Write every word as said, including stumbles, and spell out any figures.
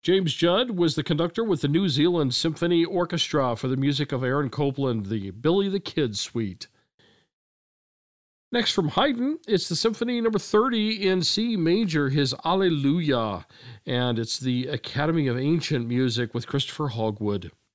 James Judd was the conductor with the New Zealand Symphony Orchestra for the music of Aaron Copland, the Billy the Kid Suite. Next from Haydn, it's the Symphony number thirty in C major, his Alleluia, and it's the Academy of Ancient Music with Christopher Hogwood.